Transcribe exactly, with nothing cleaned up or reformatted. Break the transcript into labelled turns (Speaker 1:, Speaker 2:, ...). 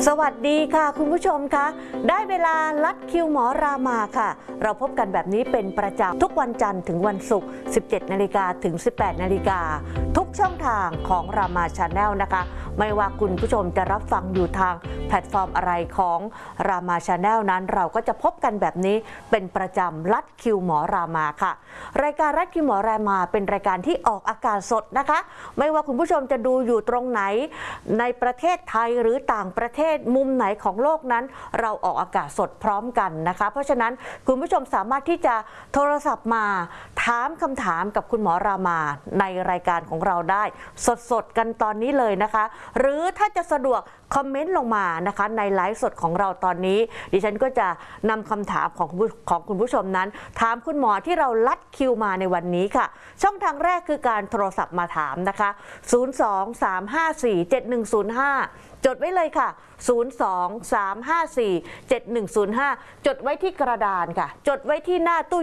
Speaker 1: สวัสดีค่ะคุณผู้ชมคะได้เวลาลัดคิวหมอรามาค่ะเราพบกันแบบนี้เป็นประจำทุกวันจันทร์ถึงวันศุกร์ สิบเจ็ดนาฬิกา ถึง สิบแปดนาฬิกา ทุกช่องทางของรามาชาแนลนะคะไม่ว่าคุณผู้ชมจะรับฟังอยู่ทางแพลตฟอร์มอะไรของรามาชาแนลนั้นเราก็จะพบกันแบบนี้เป็นประจำลัดคิวหมอรามาค่ะรายการลัดคิวหมอรามาเป็นรายการที่ออกอากาศสดนะคะไม่ว่าคุณผู้ชมจะดูอยู่ตรงไหนในประเทศไทยหรือต่างประเทศมุมไหนของโลกนั้นเราออกอากาศสดพร้อมกันนะคะเพราะฉะนั้นคุณผู้ชมสามารถที่จะโทรศัพท์มาถามคำถามกับคุณหมอรามาในรายการของเราได้สดๆกันตอนนี้เลยนะคะหรือถ้าจะสะดวกคอมเมนต์ลงมานะคะในไลฟ์สดของเราตอนนี้ดิฉันก็จะนำคำถามของของคุณผู้ชมนั้นถามคุณหมอที่เราลัดคิวมาในวันนี้ค่ะช่องทางแรกคือการโทรศัพท์มาถามนะคะศูนย์ สอง สาม ห้า สี่ เจ็ด หนึ่ง ศูนย์ ห้าจดไว้เลยค่ะศูนย์ สอง สาม ห้า สี่ เจ็ด หนึ่ง ศูนย์ ห้าจดไว้ที่กระดานค่ะจดไว้ที่หน้าตู้